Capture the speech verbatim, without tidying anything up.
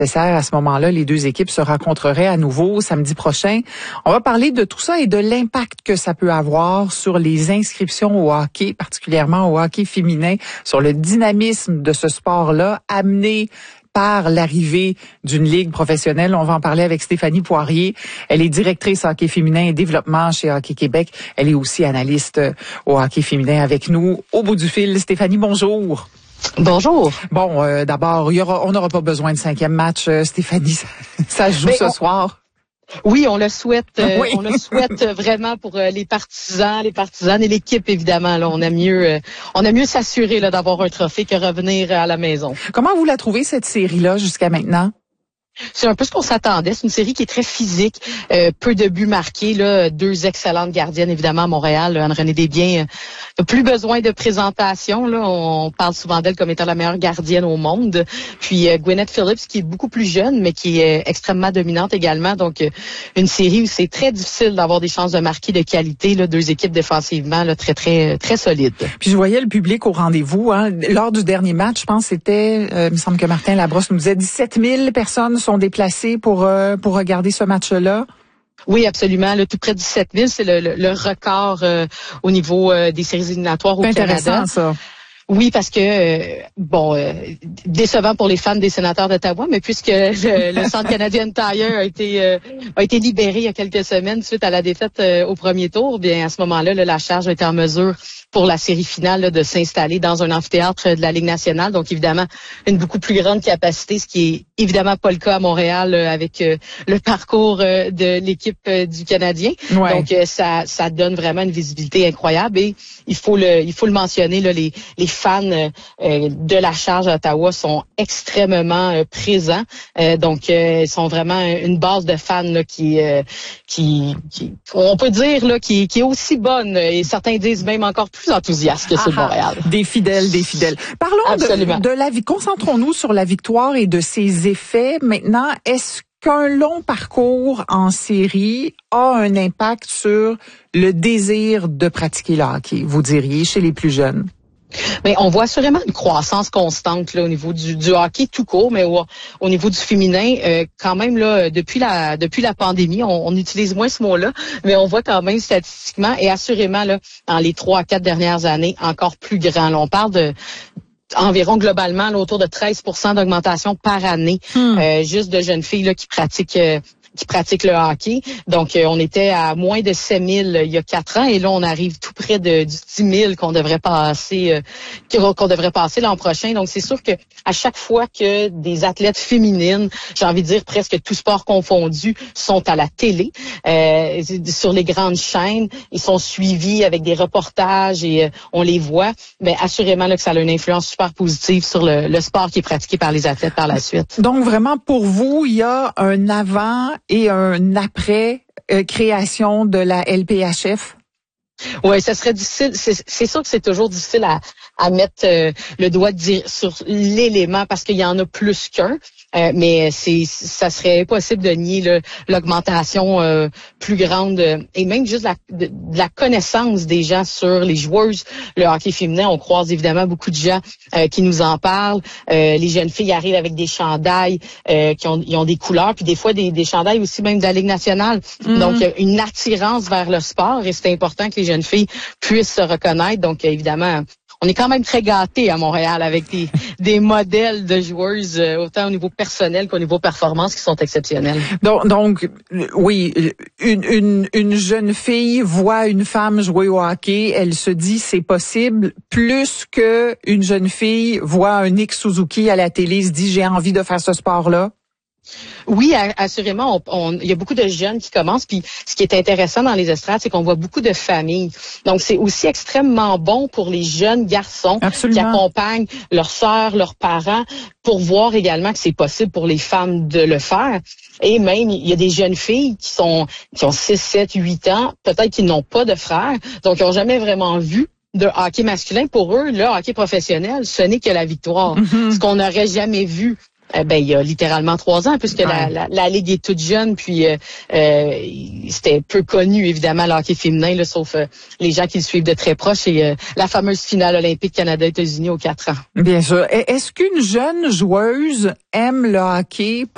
À ce moment-là, les deux équipes se rencontreraient à nouveau samedi prochain. On va parler de tout ça et de l'impact que ça peut avoir sur les inscriptions au hockey, particulièrement au hockey féminin, sur le dynamisme de ce sport-là, amené par l'arrivée d'une ligue professionnelle. On va en parler avec Stéphanie Poirier. Elle est directrice hockey féminin et développement chez Hockey Québec. Elle est aussi analyste au hockey féminin avec nous. Au bout du fil, Stéphanie, bonjour. Bonjour. Bon, euh, d'abord, il y aura, on n'aura pas besoin de cinquième match, euh, Stéphanie. Ça, ça se joue Mais ce on... soir. Oui, on le souhaite. Euh, oui. On le souhaite vraiment pour euh, les partisans, les partisanes et l'équipe évidemment. Là, on a mieux, euh, on a mieux s'assurer là d'avoir un trophée que revenir à la maison. Comment vous la trouvez cette série-là jusqu'à maintenant? C'est un peu ce qu'on s'attendait. C'est une série qui est très physique, euh, peu de buts marqués. Là, deux excellentes gardiennes, évidemment, à Montréal. Anne-Renée Desbiens n'a plus besoin de présentation. Là. On parle souvent d'elle comme étant la meilleure gardienne au monde. Puis euh, Gwyneth Phillips, qui est beaucoup plus jeune, mais qui est extrêmement dominante également. Donc, euh, une série où c'est très difficile d'avoir des chances de marquer de qualité. Là, deux équipes défensivement là, très, très, très solides. Puis je voyais le public au rendez-vous. Hein. Lors du dernier match, je pense que c'était, euh, il me semble que Martin Labrosse nous disait dix-sept mille personnes sont déplacés pour euh, pour regarder ce match-là? Oui, absolument. Là, tout près de dix-sept mille, c'est le, le, le record euh, au niveau euh, des séries éliminatoires au Canada. C'est intéressant, ça. Oui, parce que, euh, bon, euh, décevant pour les fans des Sénateurs d'Ottawa, mais puisque le, le Centre Canadian Tire a été euh, a été libéré il y a quelques semaines suite à la défaite euh, au premier tour, bien à ce moment-là, là, la charge a été en mesure pour la série finale là, de s'installer dans un amphithéâtre de la Ligue nationale. Donc, évidemment, une beaucoup plus grande capacité, ce qui est évidemment pas le cas à Montréal euh, avec euh, le parcours euh, de l'équipe euh, du Canadien. Ouais. Donc, euh, ça ça donne vraiment une visibilité incroyable. Et il faut le il faut le mentionner, là, les, les fans euh, de la charge à Ottawa sont extrêmement euh, présents. Euh, donc, euh, ils sont vraiment une base de fans là, qui, euh, qui, qui, on peut dire, là, qui, qui est aussi bonne. Et certains disent même encore plus plus enthousiaste que ceux de Montréal. Des fidèles, des fidèles. Parlons Absolument. de, de la vie. Concentrons-nous sur la victoire et de ses effets. Maintenant, est-ce qu'un long parcours en série a un impact sur le désir de pratiquer le hockey, vous diriez, chez les plus jeunes? Mais on voit assurément une croissance constante là au niveau du, du hockey tout court, mais au, au niveau du féminin, euh, quand même là depuis la depuis la pandémie, on, on utilise moins ce mot-là, mais on voit quand même statistiquement et assurément là dans les trois à quatre dernières années encore plus grand. Là, on parle de environ globalement là, autour de treize pour cent d'augmentation par année, hmm. euh, juste de jeunes filles là qui pratiquent. Euh, qui pratiquent le hockey. Donc, euh, on était à moins de sept mille euh, il y a quatre ans et là, on arrive tout près de, du dix mille qu'on devrait passer euh, qu'on devrait passer l'an prochain. Donc, c'est sûr que à chaque fois que des athlètes féminines, j'ai envie de dire presque tout sport confondu, sont à la télé, euh, sur les grandes chaînes, ils sont suivis avec des reportages et euh, on les voit, mais assurément là, que ça a une influence super positive sur le, le sport qui est pratiqué par les athlètes par la suite. Donc, vraiment, pour vous, il y a un avant et un après euh, création de la L P H F? Oui, ça serait difficile. C'est, c'est sûr que c'est toujours difficile à, à mettre euh, le doigt dire sur l'élément parce qu'il y en a plus qu'un. Euh, mais c'est, ça serait impossible de nier là, l'augmentation euh, plus grande euh, et même juste la, de, de la connaissance des gens sur les joueuses. Le hockey féminin, on croise évidemment beaucoup de gens euh, qui nous en parlent. Euh, les jeunes filles arrivent avec des chandails euh, qui ont, ils ont des couleurs, puis des fois des, des chandails aussi même de la Ligue nationale. Mm-hmm. Donc, une attirance vers le sport et c'est important que les jeunes filles puissent se reconnaître. Donc, évidemment, on est quand même très gâtés à Montréal avec des, des modèles de joueuses, euh, autant au niveau personnel qu'au niveau performance, qui sont exceptionnels. Donc, donc oui, une, une, une jeune fille voit une femme jouer au hockey, elle se dit c'est possible, plus que une jeune fille voit un Nick Suzuki à la télé, se dit j'ai envie de faire ce sport-là. Oui, assurément. On, on, il y a beaucoup de jeunes qui commencent. Puis, ce qui est intéressant dans les estrades, c'est qu'on voit beaucoup de familles. Donc, c'est aussi extrêmement bon pour les jeunes garçons Absolument. Qui accompagnent leurs sœurs, leurs parents, pour voir également que c'est possible pour les femmes de le faire. Et même, il y a des jeunes filles qui sont qui ont six, sept, huit ans, peut-être qu'ils n'ont pas de frères, donc ils n'ont jamais vraiment vu de hockey masculin. Pour eux, le hockey professionnel, ce n'est que la victoire. Mm-hmm. Ce qu'on n'aurait jamais vu. Eh ben, il y a littéralement trois ans, puisque ouais. la, la, la Ligue est toute jeune, puis euh, euh, c'était peu connu, évidemment, le hockey féminin, là, sauf euh, les gens qui le suivent de très proche, et euh, la fameuse finale olympique Canada-États-Unis aux quatre ans. Bien sûr. Est-ce qu'une jeune joueuse aime le hockey